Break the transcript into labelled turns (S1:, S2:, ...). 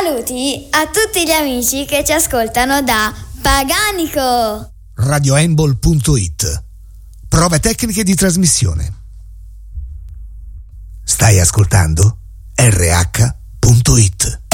S1: Saluti a tutti gli amici che ci ascoltano da Paganico.
S2: radioembol.it. Prove tecniche di trasmissione. Stai ascoltando RH.it.